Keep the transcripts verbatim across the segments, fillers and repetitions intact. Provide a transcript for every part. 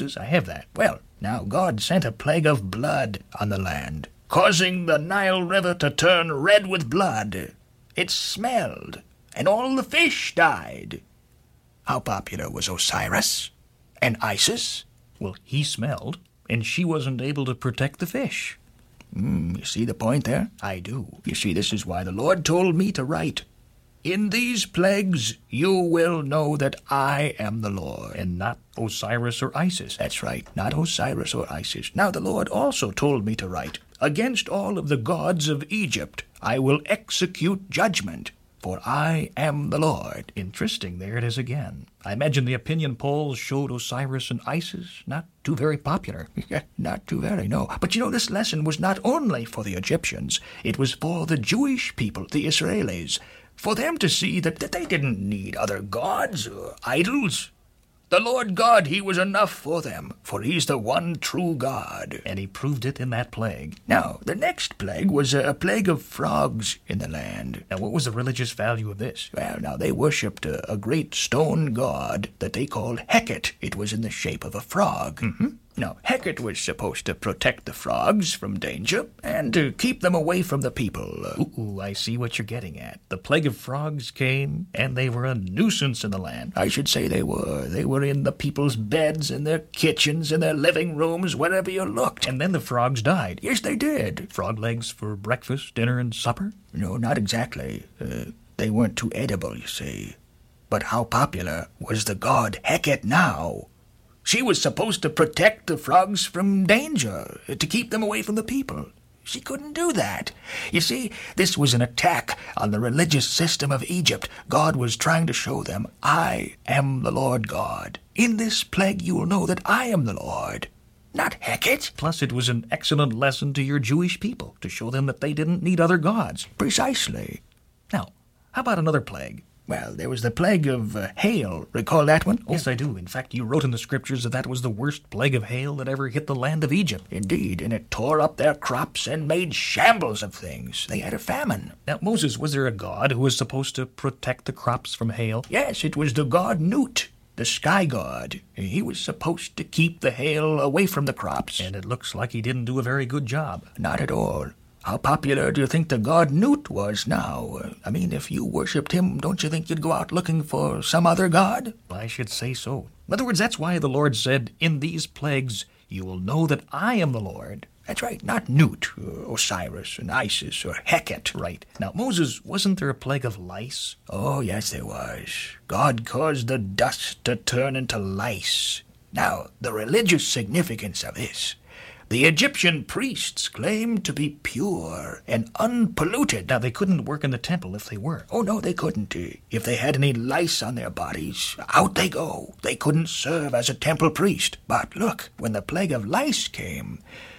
Does I have that? Well, now God sent a plague of blood on the land, causing the Nile River to turn red with blood. It smelled, and all the fish died. How popular was Osiris and Isis? Well, he smelled, and she wasn't able to protect the fish. Mm, you see the point there? I do. You see, this is why the Lord told me to write, "In these plagues you will know that I am the Lord." And not Osiris or Isis. That's right, not Osiris or Isis. Now the Lord also told me to write, "Against all of the gods of Egypt I will execute judgment, for I am the Lord." Interesting, there it is again. I imagine the opinion polls showed Osiris and Isis not too very popular. Not too very, no. But you know, this lesson was not only for the Egyptians. It was for the Jewish people, the Israelis, for them to see that, that they didn't need other gods or idols. The Lord God, he was enough for them, for he's the one true God. And he proved it in that plague. Now, the next plague was a, a plague of frogs in the land. Now, what was the religious value of this? Well, now, they worshipped a, a great stone god that they called Hecate. It was in the shape of a frog. Mm-hmm. Now, Hecate was supposed to protect the frogs from danger and to keep them away from the people. Uh, ooh, I see what you're getting at. The plague of frogs came, and they were a nuisance in the land. I should say they were. They were in the people's beds, in their kitchens, in their living rooms, wherever you looked. And then the frogs died. Yes, they did. Frog legs for breakfast, dinner, and supper? No, not exactly. Uh, they weren't too edible, you see. But how popular was the god Hecate now? She was supposed to protect the frogs from danger, to keep them away from the people. She couldn't do that. You see, this was an attack on the religious system of Egypt. God was trying to show them, I am the Lord God. In this plague you will know that I am the Lord, not Hecate. Plus, it was an excellent lesson to your Jewish people, to show them that they didn't need other gods. Precisely. Now, how about another plague? Well, there was the plague of uh, hail. Recall that one? Yes, I do. In fact, you wrote in the scriptures that that was the worst plague of hail that ever hit the land of Egypt. Indeed, and it tore up their crops and made shambles of things. They had a famine. Now, Moses, was there a god who was supposed to protect the crops from hail? Yes, it was the god Nut, the sky god. He was supposed to keep the hail away from the crops. And it looks like he didn't do a very good job. Not at all. How popular do you think the god Nut was now? Uh, I mean, if you worshipped him, don't you think you'd go out looking for some other god? I should say so. In other words, that's why the Lord said, in these plagues you will know that I am the Lord. That's right, not Nut, or Osiris, and Isis, or Hecate. Right. Now, Moses, wasn't there a plague of lice? Oh, yes, there was. God caused the dust to turn into lice. Now, the religious significance of this: the Egyptian priests claimed to be pure and unpolluted. Now, they couldn't work in the temple if they were. Oh, no, they couldn't. If they had any lice on their bodies, out they go. They couldn't serve as a temple priest. But look, when the plague of lice came,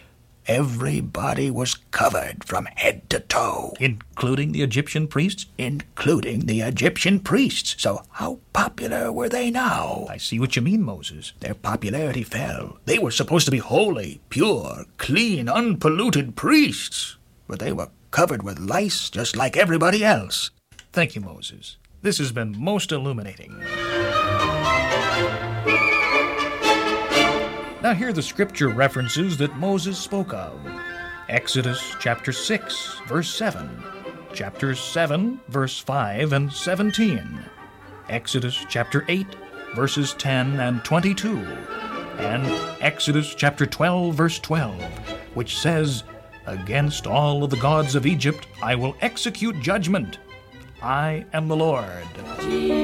everybody was covered from head to toe. Including the Egyptian priests? Including the Egyptian priests. So how popular were they now? I see what you mean, Moses. Their popularity fell. They were supposed to be holy, pure, clean, unpolluted priests. But they were covered with lice just like everybody else. Thank you, Moses. This has been most illuminating. Now here are the scripture references that Moses spoke of. Exodus chapter six, verse seven. Chapter seven, verse five and seventeen. Exodus chapter eight, verses ten and twenty-two. And Exodus chapter twelve, verse twelve, which says, "Against all of the gods of Egypt I will execute judgment. I am the Lord."